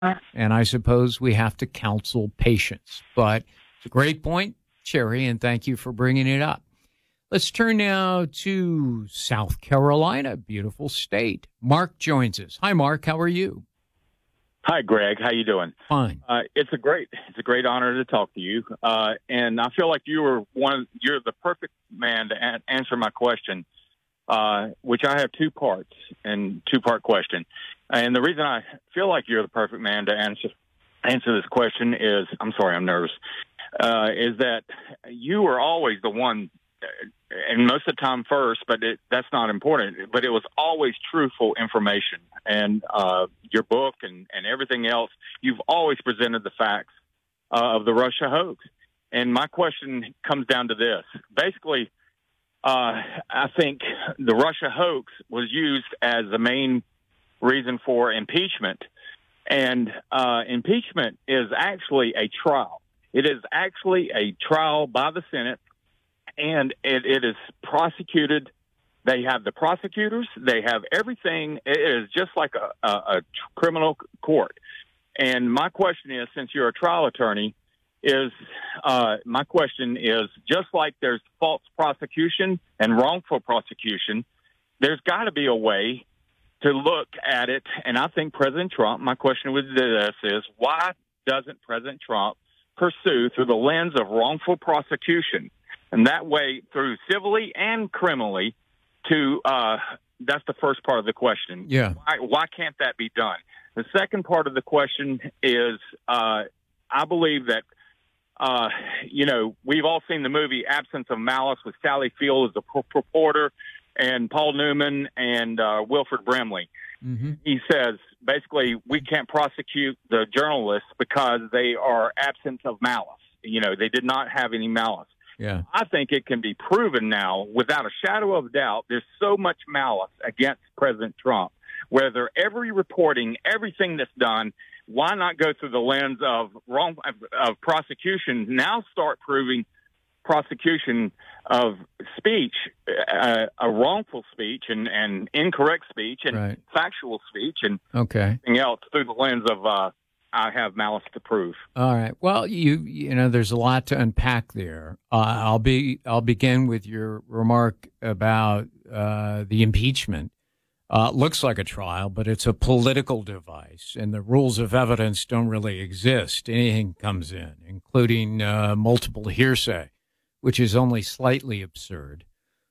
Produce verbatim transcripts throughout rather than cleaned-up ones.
And I suppose we have to counsel patience. But it's a great point, Cherry, and thank you for bringing it up. Let's turn now to South Carolina, beautiful state. Mark joins us. Hi, Mark. How are you? Hi, Greg. How you doing? Fine. Uh, it's a great, it's a great honor to talk to you. Uh, and I feel like you were one. You're the perfect man to a- answer my question, uh, which I have two parts and two part question. And the reason I feel like you're the perfect man to answer answer this question is, I'm sorry, I'm nervous. Uh, is that you were always the one, and most of the time first, but it, that's not important. But it was always truthful information, and uh, your book and, and everything else. You've always presented the facts uh, of the Russia hoax. And my question comes down to this: basically, uh, I think the Russia hoax was used as the main reason for impeachment, and uh, impeachment is actually a trial. It is actually a trial by the Senate. And it, it is prosecuted. They have the prosecutors. They have everything. It is just like a, a, a criminal court. And my question is, since you're a trial attorney, is uh, my question is, just like there's false prosecution and wrongful prosecution, there's got to be a way to look at it. And I think President Trump, my question with this is, why doesn't President Trump pursue through the lens of wrongful prosecution? And that way, through civilly and criminally, to uh, that's the first part of the question. Yeah. Why, why can't that be done? The second part of the question is, uh, I believe that, uh, you know, we've all seen the movie Absence of Malice with Sally Field as the reporter and Paul Newman and uh, Wilford Brimley. Mm-hmm. He says, basically, we can't prosecute the journalists because they are absent of malice. You know, they did not have any malice. Yeah. I think it can be proven now, without a shadow of doubt, there's so much malice against President Trump. Whether every reporting, everything that's done, why not go through the lens of wrong of, of prosecution? Now start proving prosecution of speech, uh, a wrongful speech and, and incorrect speech and right. factual speech and okay. everything else through the lens of uh, I have malice to prove. All right. Well, you you know, there's a lot to unpack there. Uh, I'll be I'll begin with your remark about uh, the impeachment. Uh, looks like a trial, but it's a political device, and the rules of evidence don't really exist. Anything comes in, including uh, multiple hearsay, which is only slightly absurd.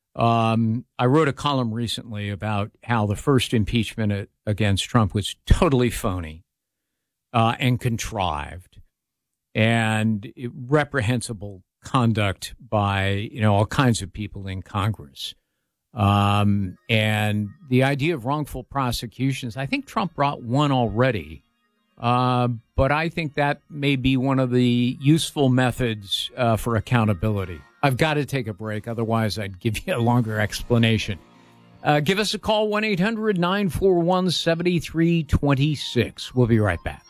Um, I wrote a column recently about how the first impeachment against Trump was totally phony. Uh, and contrived, and reprehensible conduct by, you know, all kinds of people in Congress. Um, and the idea of wrongful prosecutions, I think Trump brought one already, uh, but I think that may be one of the useful methods uh, for accountability. I've got to take a break, otherwise I'd give you a longer explanation. Uh, give us a call, one eight hundred nine four one seven three two six. We'll be right back.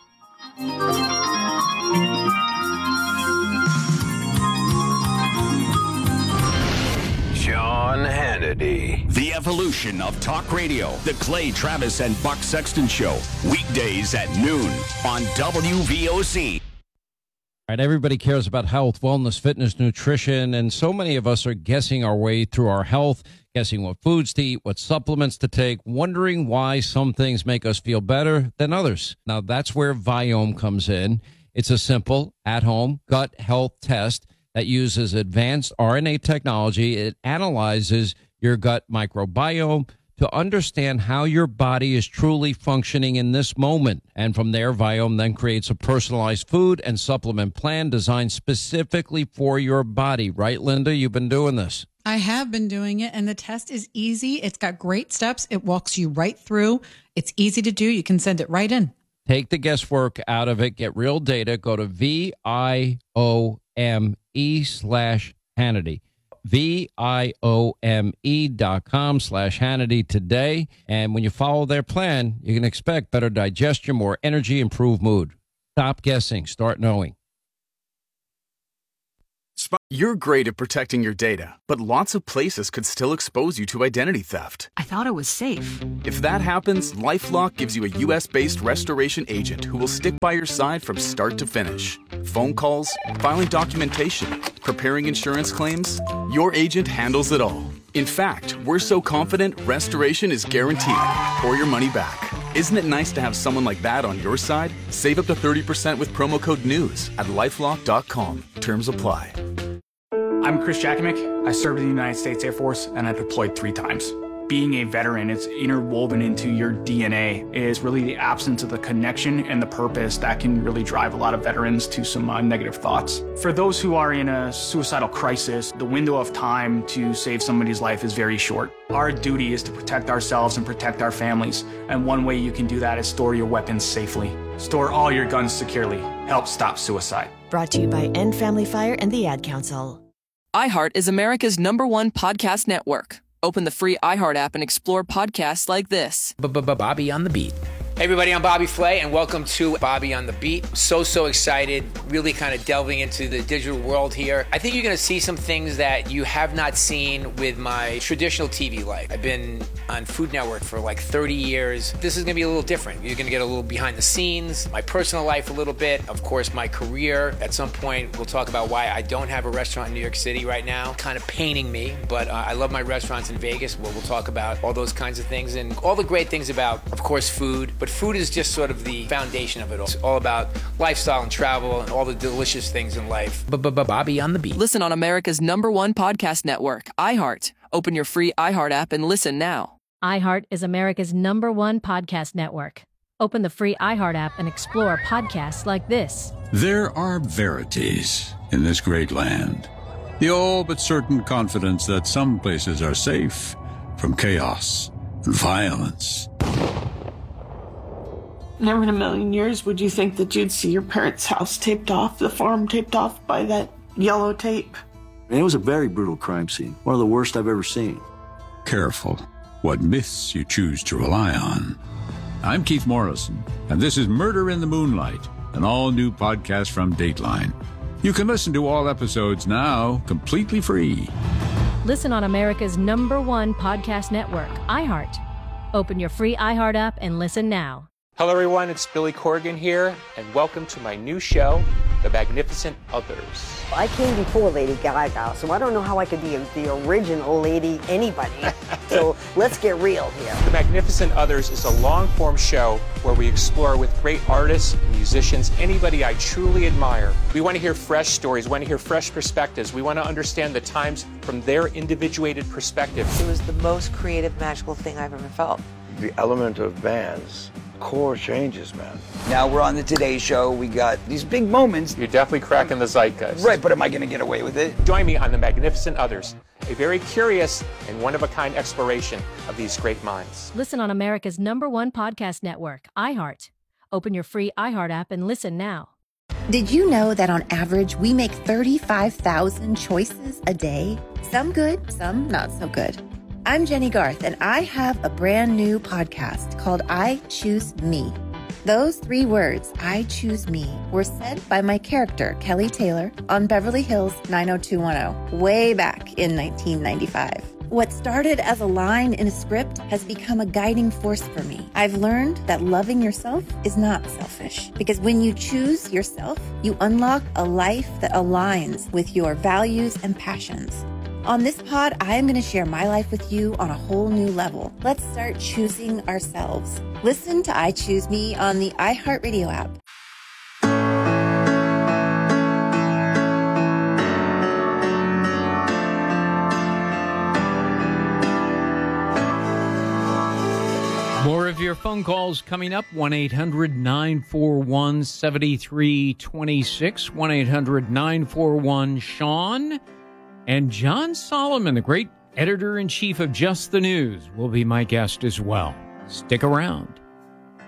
Sean Hannity. The evolution of talk radio. The Clay Travis and Buck Sexton Show. Weekdays at noon on W V O C. All right, everybody cares about health, wellness, fitness, nutrition, and so many of us are guessing our way through our health, guessing what foods to eat, what supplements to take, wondering why some things make us feel better than others. Now, that's where Viome comes in. It's a simple, at-home gut health test that uses advanced R N A technology. It analyzes your gut microbiome to understand how your body is truly functioning in this moment. And from there, Viome then creates a personalized food and supplement plan designed specifically for your body. Right, Linda? You've been doing this. I have been doing it, and the test is easy. It's got great steps. It walks you right through. It's easy to do. You can send it right in. Take the guesswork out of it. Get real data. Go to V I O M E slash Hannity. V-I-O-M-E dot com slash Hannity today. And when you follow their plan, you can expect better digestion, more energy, improved mood. Stop guessing. Start knowing. You're great at protecting your data, but lots of places could still expose you to identity theft. I thought it was safe. If that happens, LifeLock gives you a U S-based restoration agent who will stick by your side from start to finish. Phone calls, filing documentation, preparing insurance claims, your agent handles it all. In fact, we're so confident restoration is guaranteed or your money back. Isn't it nice to have someone like that on your side? Save up to thirty percent with promo code NEWS at lifelock dot com. Terms apply. I'm Chris Jakimick. I served in the United States Air Force and I deployed three times. Being a veteran, it's interwoven into your D N A. It is really the absence of the connection and the purpose that can really drive a lot of veterans to some uh, negative thoughts. For those who are in a suicidal crisis, the window of time to save somebody's life is very short. Our duty is to protect ourselves and protect our families. And one way you can do that is store your weapons safely. Store all your guns securely. Help stop suicide. Brought to you by End Family Fire and the Ad Council. iHeart is America's number one podcast network. Open the free iHeart app and explore podcasts like this. Bobby on the Beat. Hey everybody, I'm Bobby Flay, and welcome to Bobby on the Beat. So, so excited, really kind of delving into the digital world here. I think you're going to see some things that you have not seen with my traditional T V life. I've been on Food Network for like thirty years. This is going to be a little different. You're going to get a little behind the scenes, my personal life a little bit, of course, my career. At some point, we'll talk about why I don't have a restaurant in New York City right now. Kind of paining me, but uh, I love my restaurants in Vegas. We'll, we'll talk about all those kinds of things and all the great things about, of course, food. But food is just sort of the foundation of it all. It's all about lifestyle and travel and all the delicious things in life. Bobby on the Beat. Listen on America's number one podcast network, iHeart. Open your free iHeart app and listen now. iHeart is America's number one podcast network. Open the free iHeart app and explore podcasts like this. There are verities in this great land. The all but certain confidence that some places are safe from chaos and violence. Never in a million years would you think that you'd see your parents' house taped off, the farm taped off by that yellow tape. It was a very brutal crime scene, one of the worst I've ever seen. Careful what myths you choose to rely on. I'm Keith Morrison, and this is Murder in the Moonlight, an all-new podcast from Dateline. You can listen to all episodes now, completely free. Listen on America's number one podcast network, iHeart. Open your free iHeart app and listen now. Hello everyone, it's Billy Corgan here, and welcome to my new show, The Magnificent Others. I came before Lady Gaga, so I don't know how I could be the original Lady anybody. So let's get real here. The Magnificent Others is a long-form show where we explore with great artists, musicians, anybody I truly admire. We want to hear fresh stories, we want to hear fresh perspectives. We want to understand the times from their individuated perspective. It was the most creative, magical thing I've ever felt. The element of bands. Core changes, man. Now we're on the Today Show. We got these big moments. You're definitely cracking the zeitgeist. Right, but am I going to get away with it? Join me on The Magnificent Others, a very curious and one-of-a-kind exploration of these great minds. Listen on America's number one podcast network, iHeart. Open your free iHeart app and listen now. Did you know that on average we make thirty-five thousand choices a day? Some good, some not so good. I'm Jenny Garth, and I have a brand new podcast called I Choose Me. Those three words, I choose me, were said by my character, Kelly Taylor, on Beverly Hills nine oh two one oh, way back in nineteen ninety-five. What started as a line in a script has become a guiding force for me. I've learned that loving yourself is not selfish, because when you choose yourself, you unlock a life that aligns with your values and passions. On this pod, I am going to share my life with you on a whole new level. Let's start choosing ourselves. Listen to I Choose Me on the iHeartRadio app. More of your phone calls coming up. one eight hundred nine four one seven three two six. one eight hundred nine four one Sean. And John Solomon, the great editor-in-chief of Just the News, will be my guest as well. Stick around.